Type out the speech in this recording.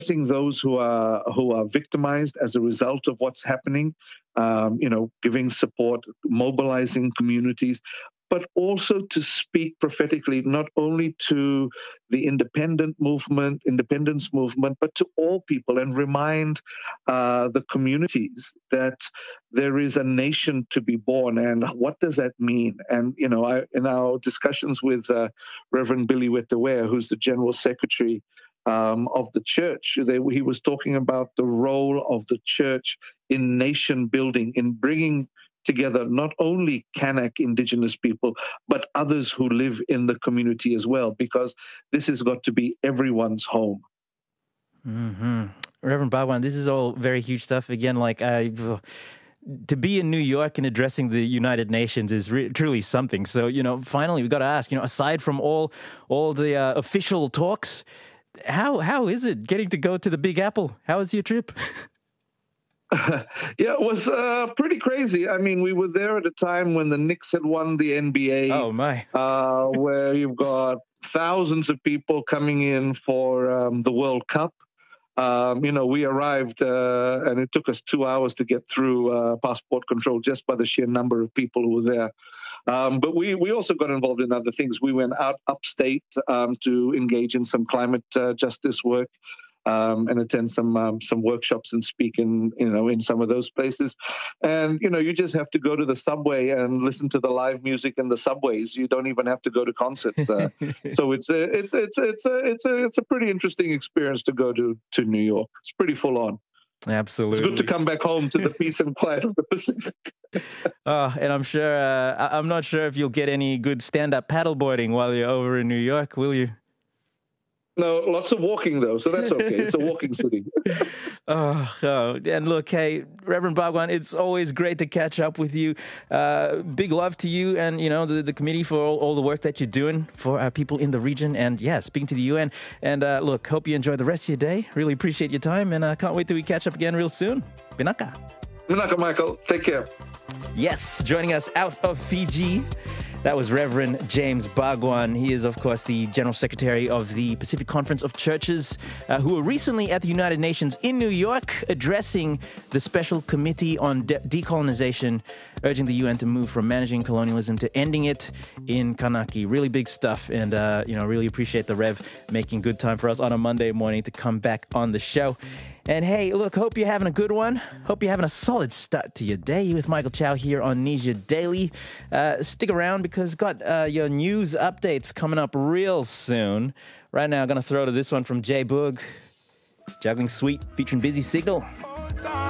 those who are victimized as a result of what's happening, giving support, mobilizing communities, but also to speak prophetically not only to the independence movement, but to all people, and remind the communities that there is a nation to be born, and what does that mean? And in our discussions with Reverend Billy Wetawea, who's the General Secretary of the church, he was talking about the role of the church in nation building, in bringing together not only Kanak indigenous people, but others who live in the community as well, because this has got to be everyone's home. Mm-hmm. Reverend Bhagwan, this is all very huge stuff. Again, to be in New York and addressing the United Nations is truly something. So, finally, we've got to ask, aside from all the official talks, how is it getting to go to the Big Apple? How was your trip? Yeah, it was pretty crazy. I mean, we were there at a time when the Knicks had won the NBA. Oh, my. Where you've got thousands of people coming in for the World Cup. We arrived and it took us 2 hours to get through passport control just by the sheer number of people who were there. But we also got involved in other things. We went out upstate to engage in some climate justice work. And attend some workshops and speak in some of those places. And you just have to go to the subway and listen to the live music in the subways. You don't even have to go to concerts. So it's a pretty interesting experience to go to New York. It's pretty full on. Absolutely. It's good to come back home to the peace and quiet of the Pacific. And I'm sure I'm not sure if you'll get any good stand-up paddleboarding while you're over in New York, will you? No, lots of walking, though, so that's okay. It's a walking city. And look, hey, Reverend Bhagwan, it's always great to catch up with you. Big love to you and, the committee for all the work that you're doing for people in the region. And, speaking to the UN. And, look, hope you enjoy the rest of your day. Really appreciate your time. And I can't wait till we catch up again real soon. Binaka. Binaka, Michael. Take care. Yes, joining us out of Fiji. That was Reverend James Bhagwan. He is, of course, the General Secretary of the Pacific Conference of Churches, who were recently at the United Nations in New York addressing the Special Committee on Decolonization, urging the UN to move from managing colonialism to ending it in Kanaki. Really big stuff, and, really appreciate the Rev making good time for us on a Monday morning to come back on the show. And hey, look, hope you're having a good one. Hope you're having a solid start to your day with Michael Chow here on Nesia Daily. Stick around because got your news updates coming up real soon. Right now, I'm going to throw to this one from Jay Boog, Juggling Sweet featuring Busy Signal.